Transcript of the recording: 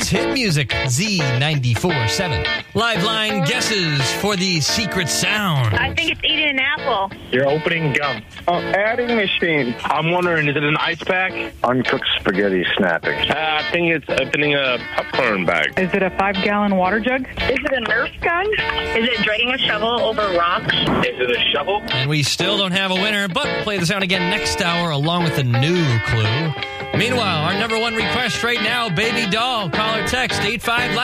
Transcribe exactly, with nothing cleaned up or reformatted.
hit music, Z ninety-four point seven. Live line guesses for the secret sound. I think it's eating an apple. You're opening gum. Oh, adding machine. I'm wondering, is it an ice pack? Uncooked spaghetti snapping. Uh, I think it's opening a popcorn bag. Is it a five-gallon water jug? Is it a Nerf gun? Is it dragging a shovel over rocks? Is it a shovel? And we still don't have a winner, but we'll play the sound again next hour along with a new clue. Meanwhile, our number one request right now, Baby Doll. Call or text eight five